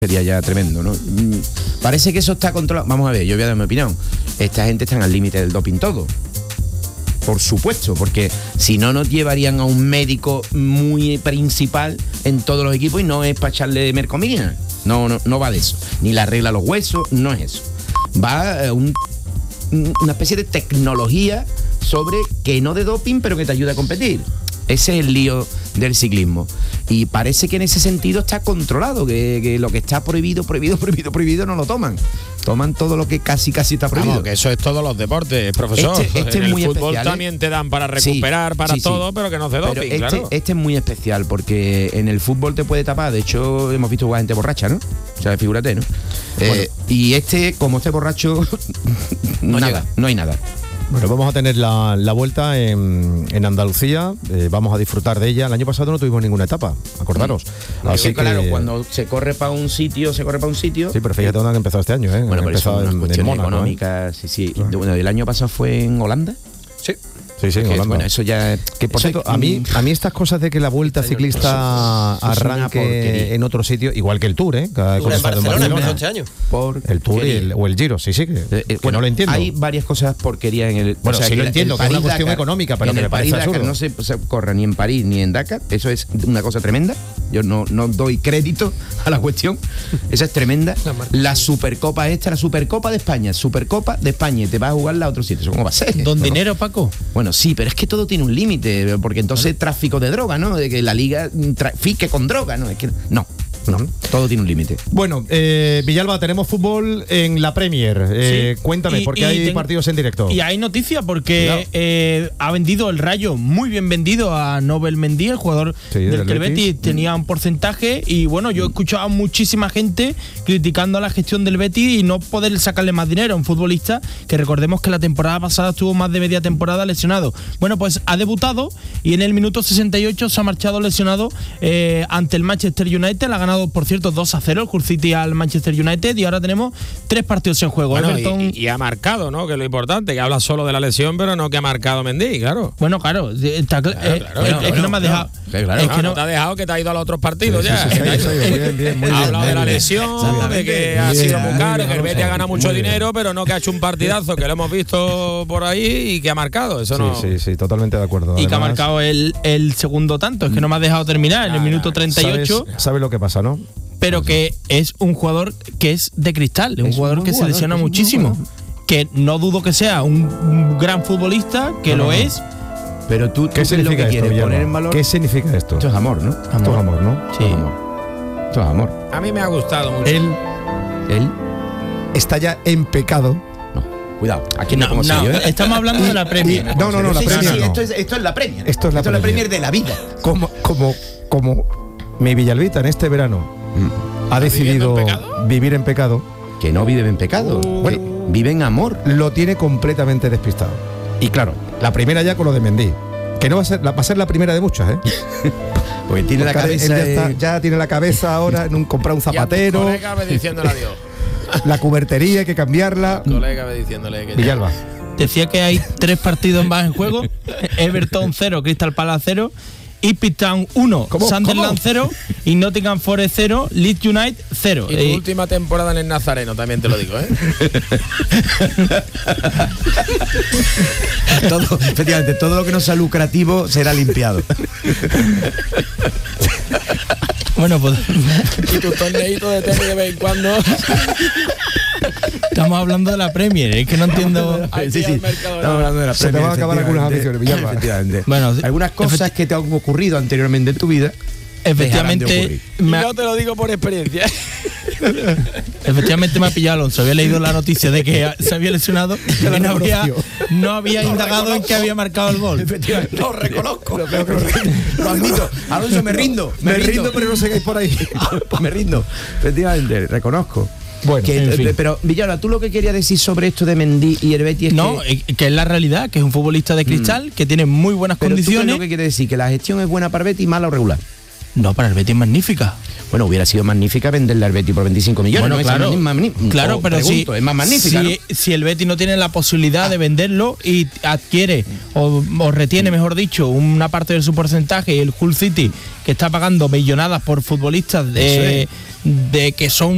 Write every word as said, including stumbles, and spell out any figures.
sería ya tremendo, ¿no? Parece que eso está controlado. Vamos a ver, yo voy a dar mi opinión. Esta gente está al límite del doping todo. Por supuesto, porque si no nos llevarían a un médico muy principal en todos los equipos y no es para echarle mercomina. No, no, no va de eso. Ni la regla los huesos, no es eso. Va a un, una especie de tecnología sobre que no de doping, pero que te ayuda a competir. Ese es el lío del ciclismo. Y parece que en ese sentido está controlado, que, que lo que está prohibido, prohibido, prohibido, prohibido, no lo toman. Toman todo lo que casi, casi está prohibido. Vamos, que eso es todos los deportes, profesor. Este, este en es el muy fútbol especial, ¿eh? También te dan para recuperar, sí, para sí, todo, sí. pero que no se doping, pero este, claro. Este es muy especial porque en el fútbol te puede tapar. De hecho, hemos visto jugar gente borracha, ¿no? O sea, figúrate, ¿no? Bueno. Eh, y este, como este borracho, no nada, llega. no hay nada. Bueno, vamos a tener la, la vuelta en, en Andalucía, eh, vamos a disfrutar de ella. El año pasado no tuvimos ninguna etapa, acordaros. Mm. Así que, claro, cuando se corre para un sitio, se corre para un sitio. Sí, pero fíjate dónde han empezado este año, ¿eh? Bueno, han pero eso empezado son en, cuestiones en Mónaco, económicas, ¿eh? sí, sí. Claro. Bueno, el año pasado fue en Holanda. Sí. Sí, sí, en que, Holanda. Bueno, eso ya... Que por eso cierto, es, a mí, a mí estas cosas de que la vuelta ciclista eso es arranque en otro sitio, igual que el Tour, ¿eh? Cada Tour en Barcelona empezó este año. Por el Tour y el, o el Giro, sí, sí, que, eh, que bueno, no lo entiendo. Hay varias cosas porquerías en el... Bueno, o sea, sí que lo el- entiendo, el que es una París cuestión Dakar, económica, pero en que el me parece París Dakar absurdo. no se, se corre ni en París ni en Dakar. Eso es una cosa tremenda. Yo no, no doy crédito a la cuestión. Esa es tremenda. La Supercopa esta, la Supercopa de España, Supercopa de España, y te vas a jugarla a otro sitio. ¿Eso cómo va a ser? Don No, dinero, Paco. Bueno, sí, pero es que todo tiene un límite, porque entonces tráfico de droga, ¿no? De que la liga trafique con droga, ¿no? Es que no, no, todo tiene un límite. Bueno, eh, Villalba, tenemos fútbol en la Premier. Eh, Sí. Cuéntame, Y- porque y hay ten- partidos en directo. Y hay noticia porque Cuidado. eh, ha vendido el Rayo muy bien vendido a Nobel Mendy, el jugador Sí, del del que el Betis. Betis tenía un porcentaje. Y bueno, yo he escuchado a muchísima gente criticando a la gestión del Betis y no poder sacarle más dinero a un futbolista que recordemos que la temporada pasada estuvo más de media temporada lesionado. Bueno, pues ha debutado y en el minuto sesenta y ocho se ha marchado lesionado eh, ante el Manchester United. La ha ganado, por cierto, dos a cero el Hull City al Manchester United y ahora tenemos tres partidos en juego. Bueno, Everton, y, y ha marcado, ¿no? Que es lo importante, que habla solo de la lesión, pero no que ha marcado Mendy, claro. Bueno, claro, está cl- Claro, eh, claro, es, claro, es que no me ha dejado. Sí, claro. es No, que no no, te ha dejado que te ha ido a los otros partidos Sí, ya. sí, sí, Que sí, te ha sí, ido- bien, bien, muy ha bien, hablado muy de la bien. lesión, de que ha Muy sido bien, muy muy caro, bien, que el Betis ha ganado muy mucho bien. dinero, pero no que ha hecho un partidazo, que lo hemos visto por ahí y que ha marcado. Eso no. Sí, sí, sí, totalmente de acuerdo. y que ha Además, marcado el, el segundo tanto. Es que no me ha dejado terminar en el Nada, minuto treinta y ocho. ¿Sabes, sabes lo que pasa, no? Pero que es un jugador que es de cristal, es un Es un jugador buen que se jugador, lesiona es un buen muchísimo. jugador. Que no dudo que sea un, un gran futbolista, que No, lo no, no. es. Pero tú, ¿Qué tú significa lo que esto, quieres Villalba? poner en valor. ¿Qué significa esto? Esto es amor, ¿no? Esto es amor, ¿no? Sí. Esto es amor. Esto es amor. A mí me ha gustado mucho. Él Él, está ya en pecado. no. Cuidado. Aquí no, No, como no, serio, ¿eh? estamos hablando de la Premier. No, no, no, la Sí, sí, Premier sí, no. esto es, esto es la Premier. Esto es la Premier. Premier de la vida. Como, como, como mi Villalbita en este verano ha decidido viviendo en pecado? vivir en pecado, Que no vive en pecado. Uh. que vive en amor. lo tiene completamente despistado. Y claro, la primera ya con lo de Mendy, que no va a ser, la- va a ser la primera de muchas, ¿eh? Porque tiene la Porque él cabeza. ya, está- eh, ya tiene la cabeza ahora en un comprar un Y a tu zapatero, colega ve diciéndole adiós. la cubertería hay que cambiarla. Colega ve diciéndole que. Villalba. Decía que hay tres partidos más en juego. Everton cero, Crystal Palace cero, Ipswich Town uno, ¿Cómo? Sunderland ¿Cómo? cero y Nottingham Forest cero, Leeds United cero. Y tu Eh, última temporada en el Nazareno, también te lo digo, ¿eh? todo, efectivamente, todo lo que no sea lucrativo será limpiado. bueno, pues Y tu torneito de tenis de vez en cuando. estamos hablando de la Premier, es que no entiendo. Aquí Sí, sí. al Mercadona. Estamos hablando de la Se te Premier, van a acabar algunas efectivamente. ambiciones, Villalba. Efectivamente. Bueno, algunas cosas efecti- que te han ocurrido anteriormente en tu vida. Efectivamente, dejarán de Y me ha, no te lo digo por experiencia. efectivamente me ha pillado Alonso. Había leído la noticia de que se había lesionado y no había, no había indagado en que había marcado el gol. Efectivamente. Lo reconozco. Lo, peor que lo, lo admito. Alonso, me rindo. Me, Me rindo, rindo, pero no sigáis por ahí. me rindo. Efectivamente, reconozco. Bueno, Que- en fin. Pero, Villalba, tú lo que querías decir sobre esto de Mendy y el Betis es No, que... eh, que es la realidad, que es un futbolista de cristal, que tiene muy buenas Pero tú qué es condiciones. lo que quieres decir, que la gestión es buena para Betis, mala o regular. No, para el Betis es magnífica. Bueno, hubiera sido magnífica venderle al Betis por veinticinco millones. Bueno, ¿no? claro, Esa es más magni- claro, o pero pregunto, si, es más magnífica, si, ¿no? si el Betis no tiene la posibilidad de venderlo y adquiere o, o retiene, mejor dicho, una parte de su porcentaje y el Hull City, que está pagando millonadas por futbolistas de, de que son